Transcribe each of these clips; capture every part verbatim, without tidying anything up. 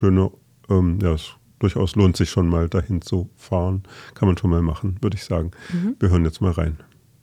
schöne, ähm, ja, es durchaus lohnt sich schon mal dahin zu fahren. Kann man schon mal machen, würde ich sagen. Mhm. Wir hören jetzt mal rein.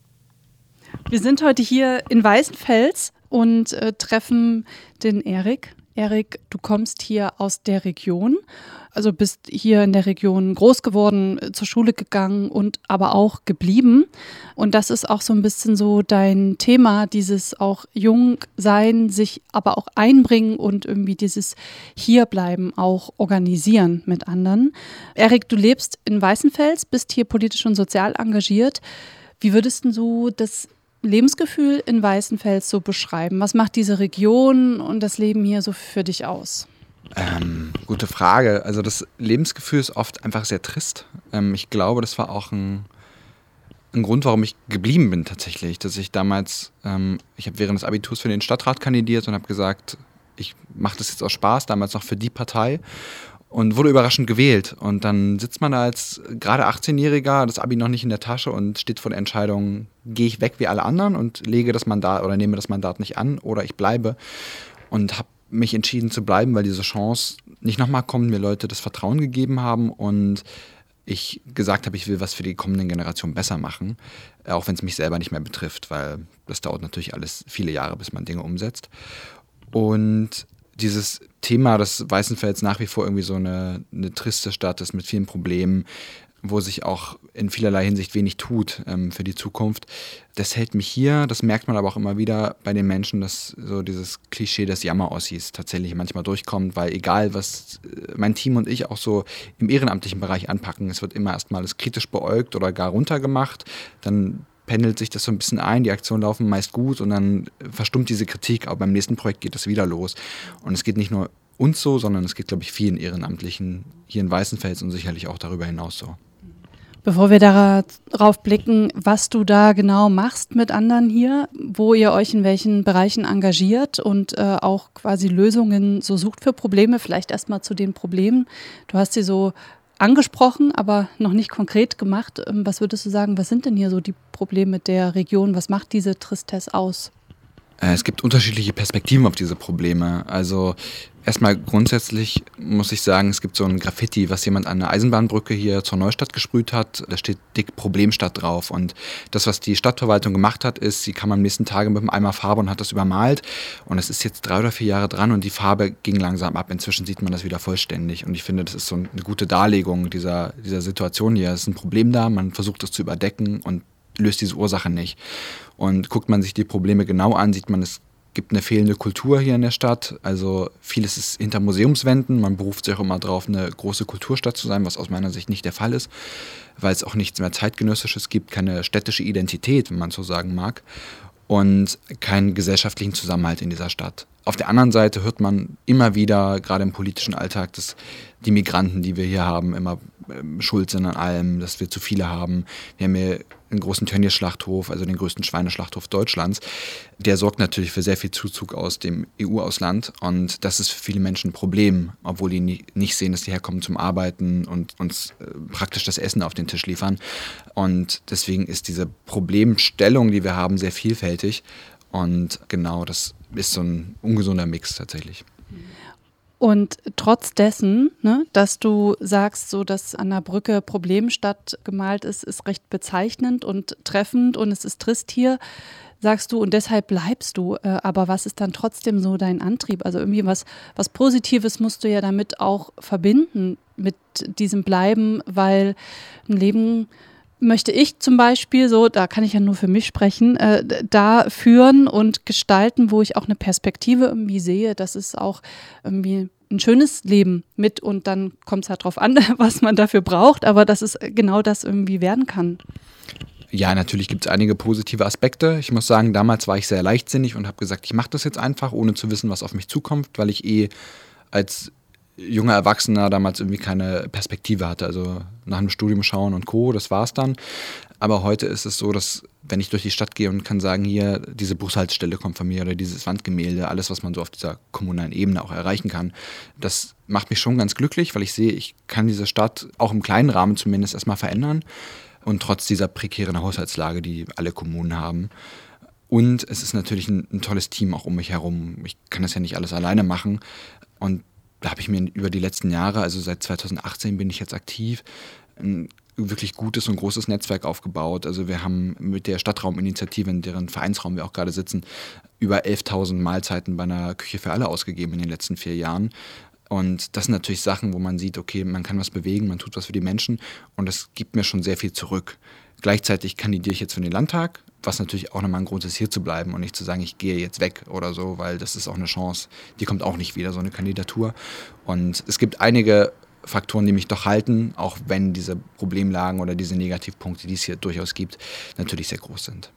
Wir sind heute hier in Weißenfels und äh, treffen den Erik. Erik, du kommst hier aus der Region, also bist hier in der Region groß geworden, zur Schule gegangen und aber auch geblieben. Und das ist auch so ein bisschen so dein Thema, dieses auch jung sein, sich aber auch einbringen und irgendwie dieses Hierbleiben auch organisieren mit anderen. Erik, du lebst in Weißenfels, bist hier politisch und sozial engagiert. Wie würdest du das Lebensgefühl in Weißenfels so beschreiben? Was macht diese Region und das Leben hier so für dich aus? Ähm, gute Frage. Also das Lebensgefühl ist oft einfach sehr trist. Ähm, ich glaube, das war auch ein, ein Grund, warum ich geblieben bin tatsächlich. Dass ich damals, ähm, ich habe während des Abiturs für den Stadtrat kandidiert und habe gesagt, ich mache das jetzt aus Spaß, damals noch für die Partei. Und wurde überraschend gewählt. Und dann sitzt man da als gerade achtzehnjähriger, das Abi noch nicht in der Tasche und steht vor der Entscheidung, gehe ich weg wie alle anderen und lege das Mandat oder nehme das Mandat nicht an oder ich bleibe. Und habe mich entschieden zu bleiben, weil diese Chance nicht nochmal kommt, mir Leute das Vertrauen gegeben haben und ich gesagt habe, ich will was für die kommenden Generationen besser machen, auch wenn es mich selber nicht mehr betrifft, weil das dauert natürlich alles viele Jahre, bis man Dinge umsetzt. Und dieses Thema, dass Weißenfels nach wie vor irgendwie so eine, eine triste Stadt ist mit vielen Problemen, wo sich auch in vielerlei Hinsicht wenig tut ähm, für die Zukunft, das hält mich hier. Das merkt man aber auch immer wieder bei den Menschen, dass so dieses Klischee des Jammer-Ossis tatsächlich manchmal durchkommt, weil egal, was mein Team und ich auch so im ehrenamtlichen Bereich anpacken, es wird immer erstmal alles kritisch beäugt oder gar runtergemacht, dann pendelt sich das so ein bisschen ein, die Aktionen laufen meist gut und dann verstummt diese Kritik, aber beim nächsten Projekt geht es wieder los. Und es geht nicht nur uns so, sondern es geht, glaube ich, vielen Ehrenamtlichen hier in Weißenfels und sicherlich auch darüber hinaus so. Bevor wir darauf blicken, was du da genau machst mit anderen hier, wo ihr euch in welchen Bereichen engagiert und äh, auch quasi Lösungen so sucht für Probleme, vielleicht erstmal zu den Problemen. Du hast sie so angesprochen, aber noch nicht konkret gemacht. Was würdest du sagen, was sind denn hier so die Probleme der Region? Was macht diese Tristesse aus? Es gibt unterschiedliche Perspektiven auf diese Probleme. Also erstmal grundsätzlich muss ich sagen, es gibt so ein Graffiti, was jemand an der Eisenbahnbrücke hier zur Neustadt gesprüht hat. Da steht dick Problemstadt drauf. Und das, was die Stadtverwaltung gemacht hat, ist, sie kam am nächsten Tag mit einem Eimer Farbe und hat das übermalt. Und es ist jetzt drei oder vier Jahre dran und die Farbe ging langsam ab. Inzwischen sieht man das wieder vollständig. Und ich finde, das ist so eine gute Darlegung dieser, dieser Situation hier. Es ist ein Problem da, man versucht es zu überdecken und löst diese Ursache nicht. Und guckt man sich die Probleme genau an, sieht man, es gibt eine fehlende Kultur hier in der Stadt. Also vieles ist hinter Museumswänden. Man beruft sich auch immer darauf, eine große Kulturstadt zu sein, was aus meiner Sicht nicht der Fall ist, weil es auch nichts mehr Zeitgenössisches gibt, keine städtische Identität, wenn man so sagen mag, und keinen gesellschaftlichen Zusammenhalt in dieser Stadt. Auf der anderen Seite hört man immer wieder, gerade im politischen Alltag, dass die Migranten, die wir hier haben, immer ähm, schuld sind an allem, dass wir zu viele haben. Wir haben hier einen großen Tönnies-Schlachthof, also den größten Schweineschlachthof Deutschlands. Der sorgt natürlich für sehr viel Zuzug aus dem E U-Ausland und das ist für viele Menschen ein Problem, obwohl die nie, nicht sehen, dass die herkommen zum Arbeiten und uns äh, praktisch das Essen auf den Tisch liefern. Und deswegen ist diese Problemstellung, die wir haben, sehr vielfältig und genau, das ist so ein ungesunder Mix tatsächlich. Und trotz dessen, ne, dass du sagst, so dass an der Brücke Problemstadt gemalt ist, ist recht bezeichnend und treffend und es ist trist hier, sagst du, und deshalb bleibst du. Äh, aber was ist dann trotzdem so dein Antrieb? Also irgendwie was, was Positives musst du ja damit auch verbinden mit diesem Bleiben, weil ein Leben möchte ich zum Beispiel so, da kann ich ja nur für mich sprechen, äh, da führen und gestalten, wo ich auch eine Perspektive irgendwie sehe, dass es auch irgendwie ein schönes Leben mit und dann kommt es halt drauf an, was man dafür braucht, aber dass es genau das irgendwie werden kann. Ja, natürlich gibt es einige positive Aspekte. Ich muss sagen, damals war ich sehr leichtsinnig und habe gesagt, ich mache das jetzt einfach, ohne zu wissen, was auf mich zukommt, weil ich eh als junger Erwachsener damals irgendwie keine Perspektive hatte. Also nach einem Studium schauen und Co., das war's dann. Aber heute ist es so, dass wenn ich durch die Stadt gehe und kann sagen, hier, diese Bushaltestelle kommt von mir oder dieses Wandgemälde, alles, was man so auf dieser kommunalen Ebene auch erreichen kann, das macht mich schon ganz glücklich, weil ich sehe, ich kann diese Stadt auch im kleinen Rahmen zumindest erstmal verändern und trotz dieser prekären Haushaltslage, die alle Kommunen haben. Und es ist natürlich ein, ein tolles Team auch um mich herum. Ich kann das ja nicht alles alleine machen und da habe ich mir über die letzten Jahre, also seit zweitausendachtzehn bin ich jetzt aktiv, ein wirklich gutes und großes Netzwerk aufgebaut. Also wir haben mit der Stadtrauminitiative, in deren Vereinsraum wir auch gerade sitzen, über elftausend Mahlzeiten bei einer Küche für alle ausgegeben in den letzten vier Jahren. Und das sind natürlich Sachen, wo man sieht, okay, man kann was bewegen, man tut was für die Menschen und das gibt mir schon sehr viel zurück. Gleichzeitig kandidiere ich jetzt für den Landtag, was natürlich auch nochmal ein Grund ist, hier zu bleiben und nicht zu sagen, ich gehe jetzt weg oder so, weil das ist auch eine Chance, die kommt auch nicht wieder, so eine Kandidatur. Und es gibt einige Faktoren, die mich doch halten, auch wenn diese Problemlagen oder diese Negativpunkte, die es hier durchaus gibt, natürlich sehr groß sind.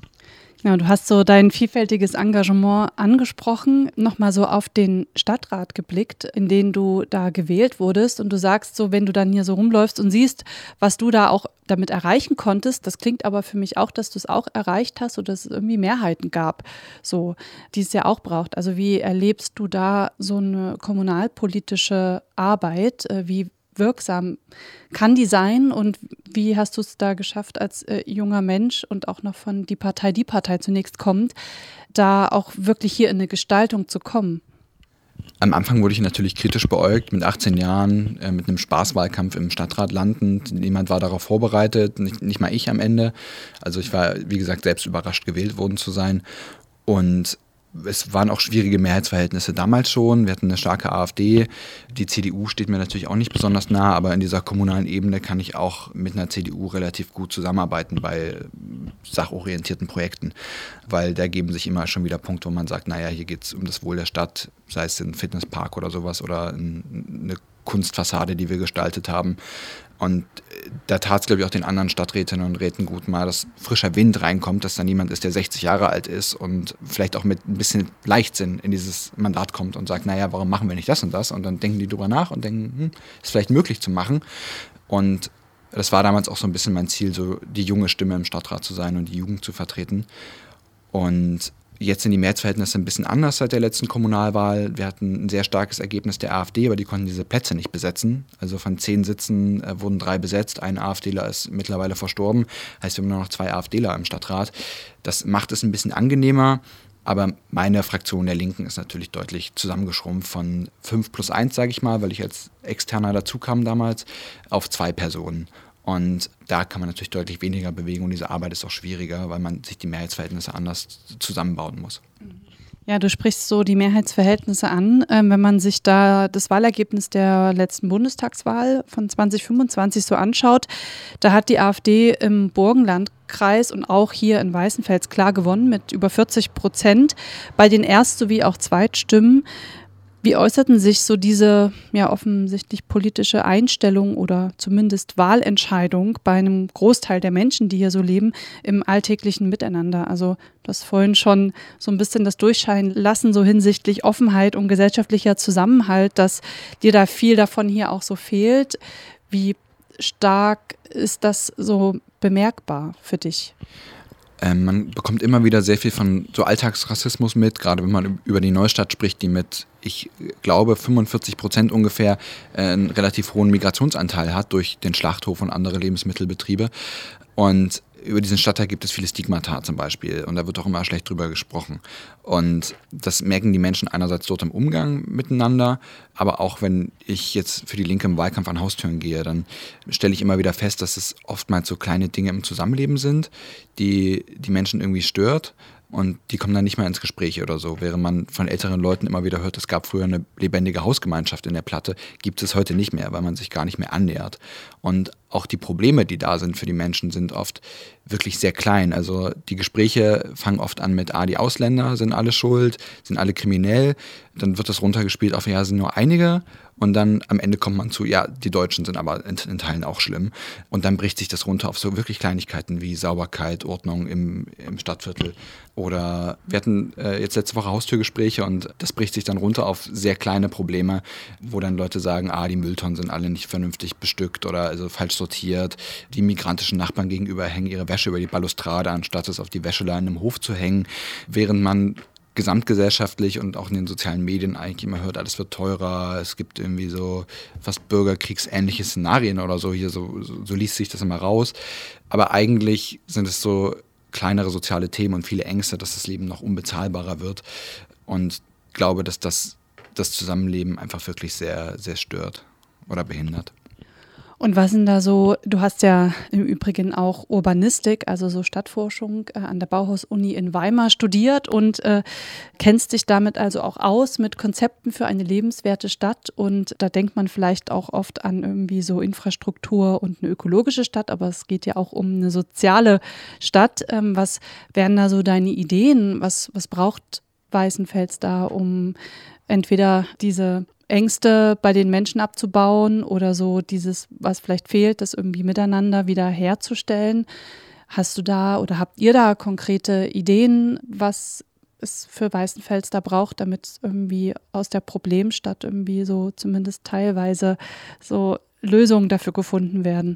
Ja, du hast so dein vielfältiges Engagement angesprochen, nochmal so auf den Stadtrat geblickt, in den du da gewählt wurdest und du sagst so, wenn du dann hier so rumläufst und siehst, was du da auch damit erreichen konntest, das klingt aber für mich auch, dass du es auch erreicht hast oder dass es irgendwie Mehrheiten gab, so, die es ja auch braucht. Also wie erlebst du da so eine kommunalpolitische Arbeit, wie wirksam kann die sein und wie hast du es da geschafft als äh, junger Mensch und auch noch von die Partei, die Partei zunächst kommt, da auch wirklich hier in eine Gestaltung zu kommen? Am Anfang wurde ich natürlich kritisch beäugt, mit achtzehn Jahren, äh, mit einem Spaßwahlkampf im Stadtrat landend. Niemand war darauf vorbereitet, nicht, nicht mal ich am Ende. Also ich war, wie gesagt, selbst überrascht, gewählt worden zu sein. Und es waren auch schwierige Mehrheitsverhältnisse damals schon. Wir hatten eine starke AfD. Die C D U steht mir natürlich auch nicht besonders nah, aber in dieser kommunalen Ebene kann ich auch mit einer C D U relativ gut zusammenarbeiten bei sachorientierten Projekten, weil da geben sich immer schon wieder Punkte, wo man sagt, naja, hier geht es um das Wohl der Stadt, sei es ein Fitnesspark oder sowas oder eine Kunstfassade, die wir gestaltet haben. Und da tat es, glaube ich, auch den anderen Stadträtinnen und Räten gut mal, dass frischer Wind reinkommt, dass da niemand ist, der sechzig Jahre alt ist und vielleicht auch mit ein bisschen Leichtsinn in dieses Mandat kommt und sagt, naja, warum machen wir nicht das und das? Und dann denken die drüber nach und denken, hm, ist vielleicht möglich zu machen. Und das war damals auch so ein bisschen mein Ziel, so die junge Stimme im Stadtrat zu sein und die Jugend zu vertreten. Und jetzt sind die Mehrheitsverhältnisse ein bisschen anders seit der letzten Kommunalwahl. Wir hatten ein sehr starkes Ergebnis der AfD, aber die konnten diese Plätze nicht besetzen. Also von zehn Sitzen äh, wurden drei besetzt. Ein AfDler ist mittlerweile verstorben. Heißt, wir haben nur noch zwei AfDler im Stadtrat. Das macht es ein bisschen angenehmer. Aber meine Fraktion der Linken ist natürlich deutlich zusammengeschrumpft von fünf plus eins, sage ich mal, weil ich als Externer dazu kam damals, auf zwei Personen. Und da kann man natürlich deutlich weniger bewegen und diese Arbeit ist auch schwieriger, weil man sich die Mehrheitsverhältnisse anders zusammenbauen muss. Ja, du sprichst so die Mehrheitsverhältnisse an. Ähm, wenn man sich da das Wahlergebnis der letzten Bundestagswahl von zwanzig fünfundzwanzig so anschaut, da hat die AfD im Burgenlandkreis und auch hier in Weißenfels klar gewonnen mit über vierzig Prozent bei den Erst- sowie auch Zweitstimmen. Wie äußerten sich so diese ja offensichtlich politische Einstellung oder zumindest Wahlentscheidung bei einem Großteil der Menschen, die hier so leben, im alltäglichen Miteinander? Also du hast vorhin schon so ein bisschen das durchscheinen lassen, so hinsichtlich Offenheit und gesellschaftlicher Zusammenhalt, dass dir da viel davon hier auch so fehlt. Wie stark ist das so bemerkbar für dich? Ähm, man bekommt immer wieder sehr viel von so Alltagsrassismus mit, gerade wenn man über die Neustadt spricht, die mit, ich glaube, fünfundvierzig Prozent ungefähr äh, einen relativ hohen Migrationsanteil hat durch den Schlachthof und andere Lebensmittelbetriebe. Und über diesen Stadtteil gibt es viele Stigmata zum Beispiel und da wird auch immer schlecht drüber gesprochen. Und das merken die Menschen einerseits dort im Umgang miteinander, aber auch wenn ich jetzt für die Linke im Wahlkampf an Haustüren gehe, dann stelle ich immer wieder fest, dass es oftmals so kleine Dinge im Zusammenleben sind, die die Menschen irgendwie stört. Und die kommen dann nicht mehr ins Gespräch oder so. Während man von älteren Leuten immer wieder hört, es gab früher eine lebendige Hausgemeinschaft in der Platte, gibt es heute nicht mehr, weil man sich gar nicht mehr annähert. Und auch die Probleme, die da sind für die Menschen, sind oft wirklich sehr klein. Also die Gespräche fangen oft an mit, ah, die Ausländer sind alle schuld, sind alle kriminell. Dann wird das runtergespielt auf, ja, sind nur einige. Und dann am Ende kommt man zu, ja, die Deutschen sind aber in, in Teilen auch schlimm. Und dann bricht sich das runter auf so wirklich Kleinigkeiten wie Sauberkeit, Ordnung im, im Stadtviertel. Oder wir hatten äh, jetzt letzte Woche Haustürgespräche und das bricht sich dann runter auf sehr kleine Probleme, wo dann Leute sagen, ah, die Mülltonnen sind alle nicht vernünftig bestückt oder also falsch sortiert. Die migrantischen Nachbarn gegenüber hängen ihre Wäsche über die Balustrade, anstatt es auf die Wäscheleine im Hof zu hängen, während man gesamtgesellschaftlich und auch in den sozialen Medien eigentlich immer hört, alles wird teurer, es gibt irgendwie so fast bürgerkriegsähnliche Szenarien oder so, hier so, so, so liest sich das immer raus. Aber eigentlich sind es so kleinere soziale Themen und viele Ängste, dass das Leben noch unbezahlbarer wird. Und ich glaube, dass das das Zusammenleben einfach wirklich sehr, sehr stört oder behindert. Und was sind da so, du hast ja im Übrigen auch Urbanistik, also so Stadtforschung äh, an der Bauhaus-Uni in Weimar studiert und äh, kennst dich damit also auch aus mit Konzepten für eine lebenswerte Stadt. Und da denkt man vielleicht auch oft an irgendwie so Infrastruktur und eine ökologische Stadt, aber es geht ja auch um eine soziale Stadt. Ähm, was wären da so deine Ideen? Was, was braucht Weißenfels da, um entweder diese Ängste bei den Menschen abzubauen oder so dieses, was vielleicht fehlt, das irgendwie miteinander wieder herzustellen? Hast du da oder habt ihr da konkrete Ideen, was es für Weißenfels da braucht, damit irgendwie aus der Problemstadt irgendwie so zumindest teilweise so Lösungen dafür gefunden werden?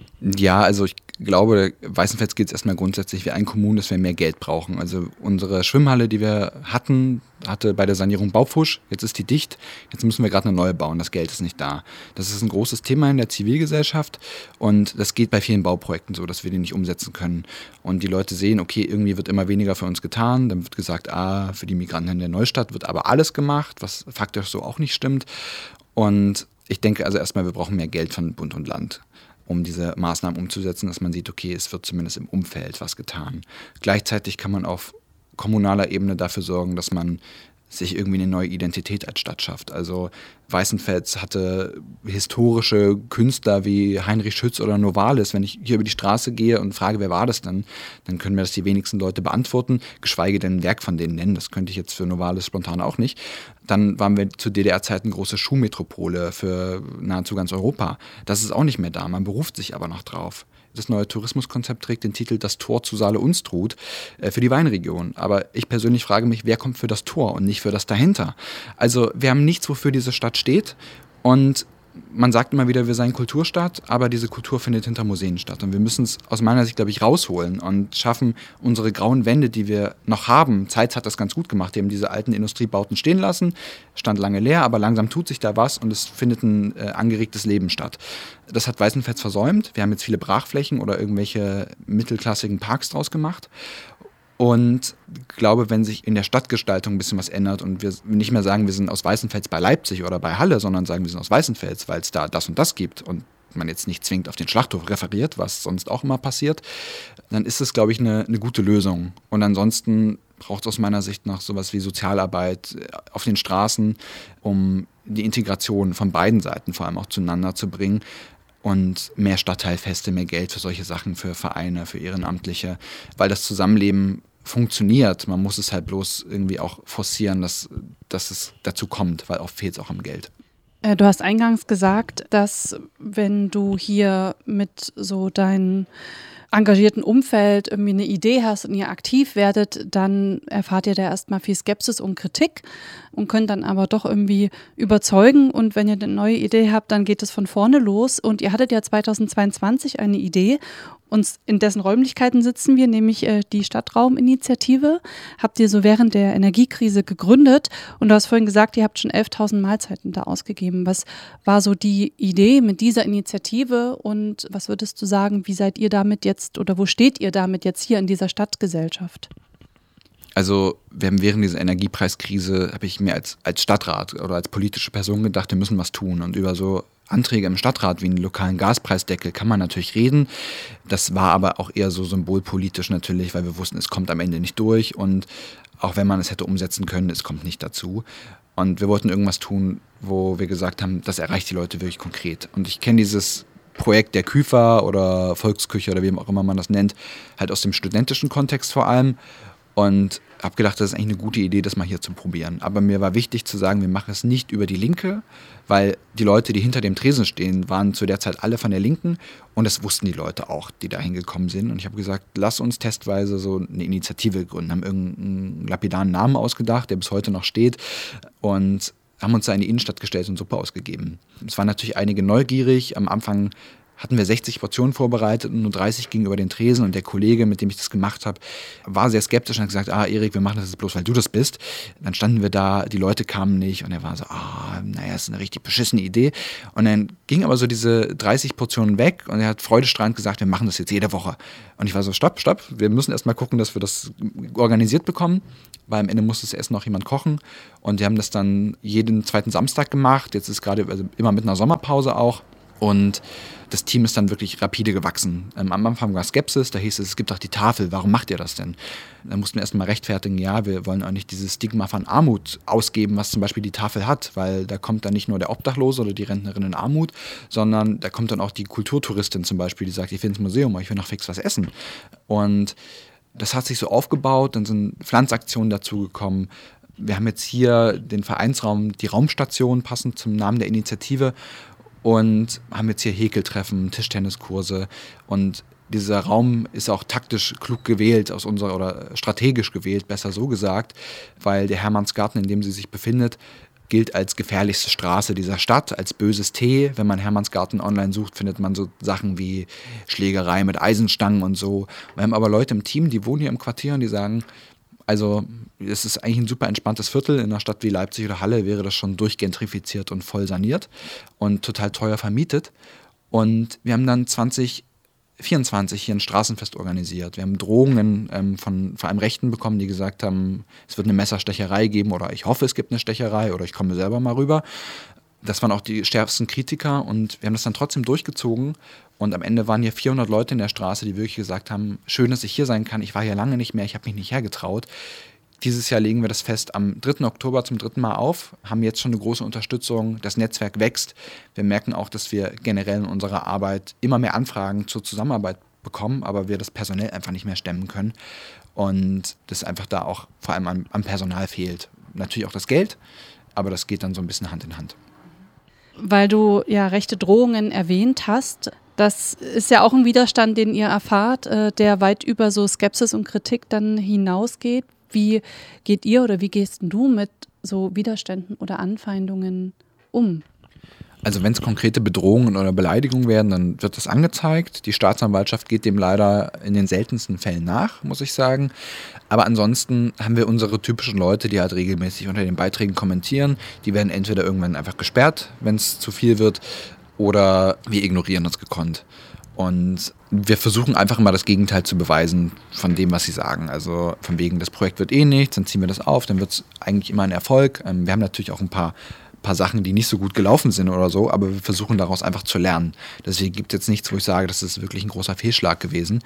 Ja, also ich glaube, Weißenfels geht es erstmal grundsätzlich wie allen Kommunen, dass wir mehr Geld brauchen. Also unsere Schwimmhalle, die wir hatten, hatte bei der Sanierung Baupfusch, jetzt ist die dicht, jetzt müssen wir gerade eine neue bauen, das Geld ist nicht da. Das ist ein großes Thema in der Zivilgesellschaft und das geht bei vielen Bauprojekten so, dass wir die nicht umsetzen können. Und die Leute sehen, okay, irgendwie wird immer weniger für uns getan, dann wird gesagt, ah, für die Migranten in der Neustadt wird aber alles gemacht, was faktisch so auch nicht stimmt. Und ich denke also erstmal, wir brauchen mehr Geld von Bund und Land, um diese Maßnahmen umzusetzen, dass man sieht, okay, es wird zumindest im Umfeld was getan. Gleichzeitig kann man auf kommunaler Ebene dafür sorgen, dass man sich irgendwie eine neue Identität als Stadt schafft. Also Weißenfels hatte historische Künstler wie Heinrich Schütz oder Novalis. Wenn ich hier über die Straße gehe und frage, wer war das denn, dann können mir das die wenigsten Leute beantworten, geschweige denn ein Werk von denen nennen. Das könnte ich jetzt für Novalis spontan auch nicht. Dann waren wir zu D D R-Zeiten große Schuhmetropole für nahezu ganz Europa. Das ist auch nicht mehr da, man beruft sich aber noch drauf. Das neue Tourismuskonzept trägt den Titel Das Tor zu Saale-Unstrut äh, für die Weinregion. Aber ich persönlich frage mich, wer kommt für das Tor und nicht für das dahinter? Also wir haben nichts, wofür diese Stadt steht. Und man sagt immer wieder, wir seien Kulturstadt, aber diese Kultur findet hinter Museen statt. Und wir müssen es aus meiner Sicht, glaube ich, rausholen und schaffen, unsere grauen Wände, die wir noch haben. Zeitz hat das ganz gut gemacht. Die haben diese alten Industriebauten stehen lassen, stand lange leer, aber langsam tut sich da was und es findet ein äh, angeregtes Leben statt. Das hat Weißenfels versäumt. Wir haben jetzt viele Brachflächen oder irgendwelche mittelklassigen Parks draus gemacht. Und ich glaube, wenn sich in der Stadtgestaltung ein bisschen was ändert und wir nicht mehr sagen, wir sind aus Weißenfels bei Leipzig oder bei Halle, sondern sagen, wir sind aus Weißenfels, weil es da das und das gibt und man jetzt nicht zwingend auf den Schlachthof referiert, was sonst auch immer passiert, dann ist es, glaube ich, eine, eine gute Lösung. Und ansonsten braucht es aus meiner Sicht noch sowas wie Sozialarbeit auf den Straßen, um die Integration von beiden Seiten vor allem auch zueinander zu bringen. Und mehr Stadtteilfeste, mehr Geld für solche Sachen, für Vereine, für Ehrenamtliche, weil das Zusammenleben funktioniert. Man muss es halt bloß irgendwie auch forcieren, dass, dass es dazu kommt, weil oft fehlt es auch am Geld. Du hast eingangs gesagt, dass wenn du hier mit so deinen engagierten Umfeld irgendwie eine Idee hast und ihr aktiv werdet, dann erfahrt ihr da erstmal viel Skepsis und Kritik und könnt dann aber doch irgendwie überzeugen. Und wenn ihr eine neue Idee habt, dann geht es von vorne los. Und ihr hattet ja zweitausendzweiundzwanzig eine Idee. Und in dessen Räumlichkeiten sitzen wir, nämlich äh, die Stadtrauminitiative. Habt ihr so während der Energiekrise gegründet. Und du hast vorhin gesagt, ihr habt schon elftausend Mahlzeiten da ausgegeben. Was war so die Idee mit dieser Initiative? Und was würdest du sagen, wie seid ihr damit jetzt oder wo steht ihr damit jetzt hier in dieser Stadtgesellschaft? Also wir haben während dieser Energiepreiskrise, habe ich mir als, als Stadtrat oder als politische Person gedacht, wir müssen was tun. Und über so Anträge im Stadtrat wie einen lokalen Gaspreisdeckel kann man natürlich reden. Das war aber auch eher so symbolpolitisch natürlich, weil wir wussten, es kommt am Ende nicht durch. Und auch wenn man es hätte umsetzen können, es kommt nicht dazu. Und wir wollten irgendwas tun, wo wir gesagt haben, das erreicht die Leute wirklich konkret. Und ich kenne dieses Projekt der Küfer oder Volksküche oder wie auch immer man das nennt, halt aus dem studentischen Kontext vor allem. Und habe gedacht, das ist eigentlich eine gute Idee, das mal hier zu probieren. Aber mir war wichtig zu sagen, wir machen es nicht über die Linke, weil die Leute, die hinter dem Tresen stehen, waren zu der Zeit alle von der Linken und das wussten die Leute auch, die da hingekommen sind. Und ich habe gesagt, lass uns testweise so eine Initiative gründen, haben irgendeinen lapidaren Namen ausgedacht, der bis heute noch steht und haben uns da in die Innenstadt gestellt und Suppe ausgegeben. Es waren natürlich einige neugierig. Am Anfang hatten wir sechzig Portionen vorbereitet und nur dreißig gegenüber den Tresen. Und der Kollege, mit dem ich das gemacht habe, war sehr skeptisch und hat gesagt, ah Erik, wir machen das jetzt bloß, weil du das bist. Dann standen wir da, die Leute kamen nicht und er war so, ah, naja, das ist eine richtig beschissene Idee. Und dann ging aber so diese dreißig Portionen weg und er hat freudestrahlend gesagt, wir machen das jetzt jede Woche. Und ich war so, stopp, stopp, wir müssen erst mal gucken, dass wir das organisiert bekommen, weil am Ende muss das Essen noch jemand kochen. Und die haben das dann jeden zweiten Samstag gemacht. Jetzt ist gerade, also immer mit einer Sommerpause auch. Und das Team ist dann wirklich rapide gewachsen. Ähm, am Anfang war Skepsis, da hieß es, es gibt auch die Tafel, warum macht ihr das denn? Da mussten wir erstmal rechtfertigen, ja, wir wollen auch nicht dieses Stigma von Armut ausgeben, was zum Beispiel die Tafel hat, weil da kommt dann nicht nur der Obdachlose oder die Rentnerin in Armut, sondern da kommt dann auch die Kulturtouristin zum Beispiel, die sagt, ich will ins Museum, aber ich will noch fix was essen. Und das hat sich so aufgebaut, dann sind Pflanzaktionen dazugekommen. Wir haben jetzt hier den Vereinsraum, die Raumstation, passend zum Namen der Initiative, und haben jetzt hier Häkeltreffen, Tischtenniskurse, und dieser Raum ist auch taktisch klug gewählt aus unserer, oder strategisch gewählt, besser so gesagt, weil der Hermannsgarten, in dem sie sich befindet, gilt als gefährlichste Straße dieser Stadt, als böses T. Wenn man Hermannsgarten online sucht, findet man so Sachen wie Schlägerei mit Eisenstangen und so. Wir haben aber Leute im Team, die wohnen hier im Quartier und die sagen, also es ist eigentlich ein super entspanntes Viertel. In einer Stadt wie Leipzig oder Halle wäre das schon durchgentrifiziert und voll saniert und total teuer vermietet. Und wir haben dann zwanzig vierundzwanzig hier ein Straßenfest organisiert. Wir haben Drohungen ähm, von vor allem Rechten bekommen, die gesagt haben, es wird eine Messerstecherei geben oder ich hoffe, es gibt eine Stecherei oder ich komme selber mal rüber. Das waren auch die stärksten Kritiker und wir haben das dann trotzdem durchgezogen. Und am Ende waren hier vierhundert Leute in der Straße, die wirklich gesagt haben, schön, dass ich hier sein kann. Ich war hier lange nicht mehr, ich habe mich nicht hergetraut. Dieses Jahr legen wir das Fest am dritten Oktober zum dritten Mal auf, haben jetzt schon eine große Unterstützung, das Netzwerk wächst. Wir merken auch, dass wir generell in unserer Arbeit immer mehr Anfragen zur Zusammenarbeit bekommen, aber wir das personell einfach nicht mehr stemmen können. Und das einfach da auch vor allem am, am Personal fehlt. Natürlich auch das Geld, aber das geht dann so ein bisschen Hand in Hand. Weil du ja rechte Drohungen erwähnt hast, das ist ja auch ein Widerstand, den ihr erfahrt, der weit über so Skepsis und Kritik dann hinausgeht. Wie geht ihr oder wie gehst du mit so Widerständen oder Anfeindungen um? Also wenn es konkrete Bedrohungen oder Beleidigungen werden, dann wird das angezeigt. Die Staatsanwaltschaft geht dem leider in den seltensten Fällen nach, muss ich sagen. Aber ansonsten haben wir unsere typischen Leute, die halt regelmäßig unter den Beiträgen kommentieren. Die werden entweder irgendwann einfach gesperrt, wenn es zu viel wird, oder wir ignorieren das gekonnt. Und wir versuchen einfach immer das Gegenteil zu beweisen von dem, was sie sagen. Also von wegen, das Projekt wird eh nichts, dann ziehen wir das auf, dann wird es eigentlich immer ein Erfolg. Wir haben natürlich auch ein paar, paar Sachen, die nicht so gut gelaufen sind oder so, aber wir versuchen daraus einfach zu lernen. Deswegen gibt es jetzt nichts, wo ich sage, das ist wirklich ein großer Fehlschlag gewesen.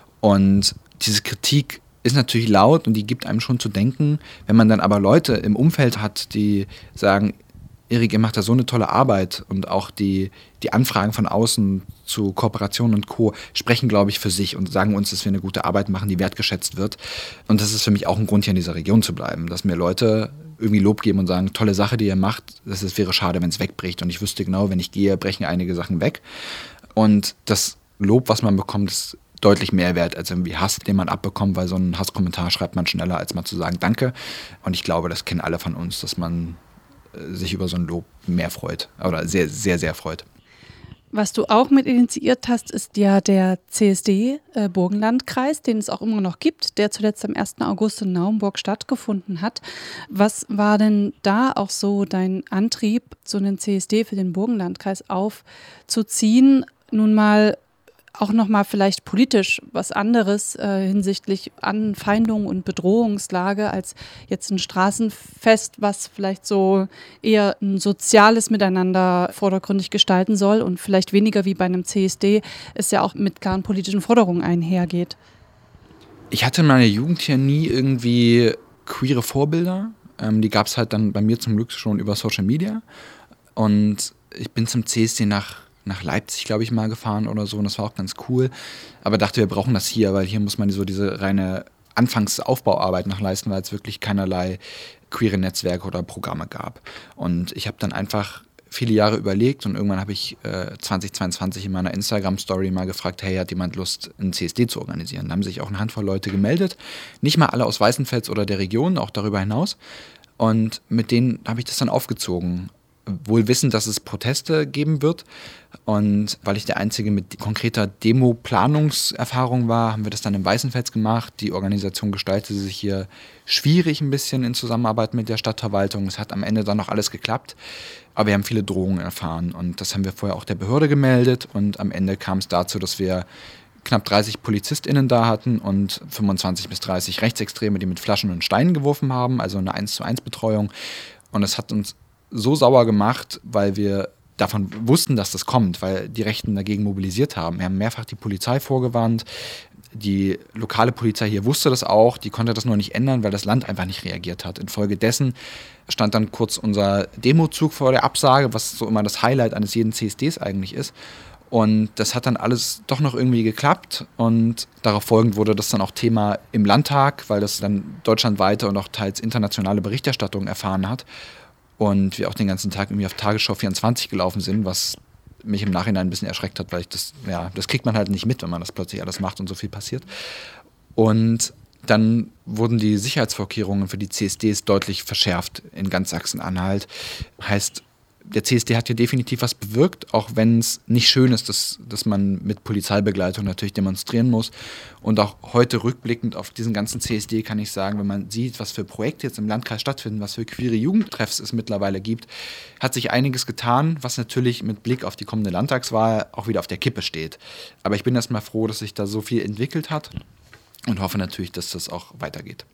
Und diese Kritik ist natürlich laut und die gibt einem schon zu denken. Wenn man dann aber Leute im Umfeld hat, die sagen, Erik, ihr macht da so eine tolle Arbeit, und auch die, die Anfragen von außen zu Kooperationen und Co. sprechen, glaube ich, für sich und sagen uns, dass wir eine gute Arbeit machen, die wertgeschätzt wird. Und das ist für mich auch ein Grund, hier in dieser Region zu bleiben, dass mir Leute irgendwie Lob geben und sagen, tolle Sache, die ihr macht, das ist, wäre schade, wenn es wegbricht. Und ich wüsste genau, wenn ich gehe, brechen einige Sachen weg. Und das Lob, was man bekommt, ist deutlich mehr wert als irgendwie Hass, den man abbekommt, weil so einen Hasskommentar schreibt man schneller, als mal zu sagen, danke. Und ich glaube, das kennen alle von uns, dass man sich über so ein Lob mehr freut oder sehr, sehr, sehr freut. Was du auch mit initiiert hast, ist ja der C S D äh, Burgenlandkreis, den es auch immer noch gibt, der zuletzt am ersten August in Naumburg stattgefunden hat. Was war denn da auch so dein Antrieb, so einen C S D für den Burgenlandkreis aufzuziehen? Nun mal auch nochmal vielleicht politisch was anderes äh, hinsichtlich Anfeindung und Bedrohungslage als jetzt ein Straßenfest, was vielleicht so eher ein soziales Miteinander vordergründig gestalten soll und vielleicht weniger wie bei einem C S D es ja auch mit klaren politischen Forderungen einhergeht. Ich hatte in meiner Jugend hier nie irgendwie queere Vorbilder. Ähm, die gab es halt dann bei mir zum Glück schon über Social Media. Und ich bin zum C S D nach nach Leipzig, glaube ich, mal gefahren oder so, und das war auch ganz cool. Aber dachte, wir brauchen das hier, weil hier muss man so diese reine Anfangsaufbauarbeit noch leisten, weil es wirklich keinerlei queere Netzwerke oder Programme gab. Und ich habe dann einfach viele Jahre überlegt und irgendwann habe ich äh, zwanzig zweiundzwanzig in meiner Instagram-Story mal gefragt, hey, hat jemand Lust, einen C S D zu organisieren? Da haben sich auch eine Handvoll Leute gemeldet, nicht mal alle aus Weißenfels oder der Region, auch darüber hinaus. Und mit denen habe ich das dann aufgezogen. wohl wissend, dass es Proteste geben wird. Und weil ich der Einzige mit konkreter Demo-Planungserfahrung war, haben wir das dann im Weißenfels gemacht. Die Organisation gestaltete sich hier schwierig ein bisschen in Zusammenarbeit mit der Stadtverwaltung. Es hat am Ende dann noch alles geklappt, aber wir haben viele Drohungen erfahren. Und das haben wir vorher auch der Behörde gemeldet. Und am Ende kam es dazu, dass wir knapp dreißig PolizistInnen da hatten und fünfundzwanzig bis dreißig Rechtsextreme, die mit Flaschen und Steinen geworfen haben, also eine eins zu eins Betreuung. Und es hat uns so sauer gemacht, weil wir davon wussten, dass das kommt, weil die Rechten dagegen mobilisiert haben. Wir haben mehrfach die Polizei vorgewarnt. Die lokale Polizei hier wusste das auch, die konnte das nur nicht ändern, weil das Land einfach nicht reagiert hat. Infolgedessen stand dann kurz unser Demozug vor der Absage, was so immer das Highlight eines jeden C S Ds eigentlich ist. Und das hat dann alles doch noch irgendwie geklappt und darauf folgend wurde das dann auch Thema im Landtag, weil das dann deutschlandweite und auch teils internationale Berichterstattung erfahren hat. Und wir auch den ganzen Tag irgendwie auf Tagesschau vierundzwanzig gelaufen sind, was mich im Nachhinein ein bisschen erschreckt hat, weil ich das, ja, das kriegt man halt nicht mit, wenn man das plötzlich alles macht und so viel passiert. Und dann wurden die Sicherheitsvorkehrungen für die C S Ds deutlich verschärft in ganz Sachsen-Anhalt. Heißt, der C S D hat hier definitiv was bewirkt, auch wenn es nicht schön ist, dass, dass man mit Polizeibegleitung natürlich demonstrieren muss. Und auch heute rückblickend auf diesen ganzen C S D kann ich sagen, wenn man sieht, was für Projekte jetzt im Landkreis stattfinden, was für queere Jugendtreffs es mittlerweile gibt, hat sich einiges getan, was natürlich mit Blick auf die kommende Landtagswahl auch wieder auf der Kippe steht. Aber ich bin erstmal froh, dass sich da so viel entwickelt hat und hoffe natürlich, dass das auch weitergeht.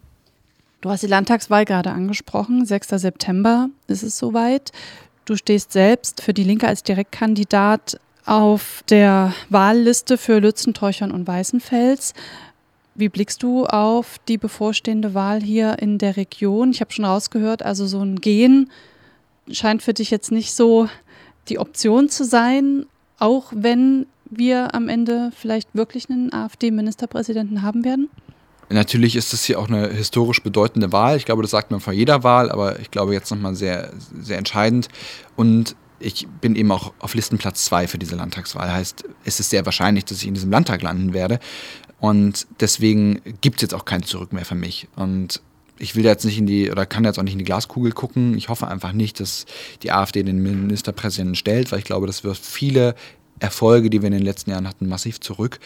Du hast die Landtagswahl gerade angesprochen, sechster September ist es soweit. Du stehst selbst für die Linke als Direktkandidat auf der Wahlliste für Lützen, Teuchern und Weißenfels. Wie blickst du auf die bevorstehende Wahl hier in der Region? Ich habe schon rausgehört, also so ein Gehen scheint für dich jetzt nicht so die Option zu sein, auch wenn wir am Ende vielleicht wirklich einen AfD-Ministerpräsidenten haben werden? Natürlich ist es hier auch eine historisch bedeutende Wahl. Ich glaube, das sagt man vor jeder Wahl, aber ich glaube jetzt nochmal sehr, sehr entscheidend. Und ich bin eben auch auf Listenplatz zwei für diese Landtagswahl. Heißt, es ist sehr wahrscheinlich, dass ich in diesem Landtag landen werde. Und deswegen gibt es jetzt auch kein Zurück mehr für mich. Und ich will jetzt nicht in die, oder kann jetzt auch nicht in die Glaskugel gucken. Ich hoffe einfach nicht, dass die AfD den Ministerpräsidenten stellt, weil ich glaube, das wirft viele Erfolge, die wir in den letzten Jahren hatten, massiv zurück.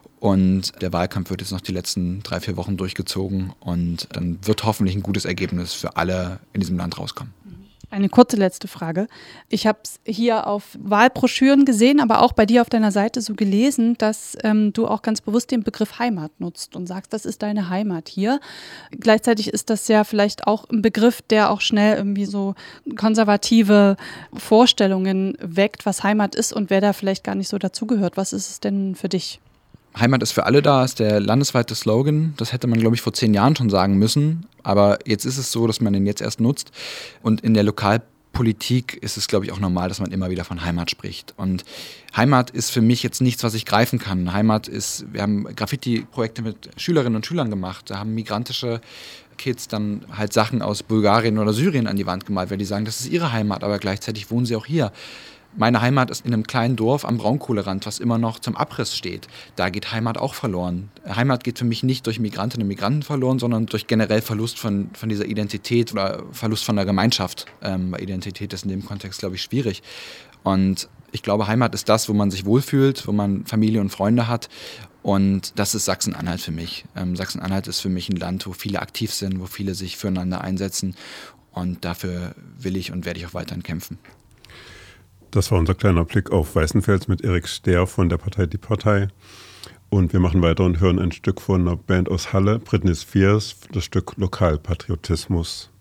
Und der Wahlkampf wird jetzt noch die letzten drei, vier Wochen durchgezogen und dann wird hoffentlich ein gutes Ergebnis für alle in diesem Land rauskommen. Eine kurze letzte Frage. Ich habe es hier auf Wahlbroschüren gesehen, aber auch bei dir auf deiner Seite so gelesen, dass ähm, du auch ganz bewusst den Begriff Heimat nutzt und sagst, das ist deine Heimat hier. Gleichzeitig ist das ja vielleicht auch ein Begriff, der auch schnell irgendwie so konservative Vorstellungen weckt, was Heimat ist und wer da vielleicht gar nicht so dazugehört. Was ist es denn für dich? Heimat ist für alle da, ist der landesweite Slogan. Das hätte man, glaube ich, vor zehn Jahren schon sagen müssen. Aber jetzt ist es so, dass man den jetzt erst nutzt. Und in der Lokalpolitik ist es, glaube ich, auch normal, dass man immer wieder von Heimat spricht. Und Heimat ist für mich jetzt nichts, was ich greifen kann. Heimat ist, wir haben Graffiti-Projekte mit Schülerinnen und Schülern gemacht. Da haben migrantische Kids dann halt Sachen aus Bulgarien oder Syrien an die Wand gemalt, weil die sagen, das ist ihre Heimat, aber gleichzeitig wohnen sie auch hier. Meine Heimat ist in einem kleinen Dorf am Braunkohlerand, was immer noch zum Abriss steht. Da geht Heimat auch verloren. Heimat geht für mich nicht durch Migrantinnen und Migranten verloren, sondern durch generell Verlust von, von dieser Identität oder Verlust von der Gemeinschaft. Ähm, Identität ist in dem Kontext, glaube ich, schwierig. Und ich glaube, Heimat ist das, wo man sich wohlfühlt, wo man Familie und Freunde hat. Und das ist Sachsen-Anhalt für mich. Ähm, Sachsen-Anhalt ist für mich ein Land, wo viele aktiv sind, wo viele sich füreinander einsetzen. Und dafür will ich und werde ich auch weiterhin kämpfen. Das war unser kleiner Blick auf Weißenfels mit Erik Stehr von der Partei Die Partei. Und wir machen weiter und hören ein Stück von einer Band aus Halle, Britney Spears, das Stück Lokalpatriotismus.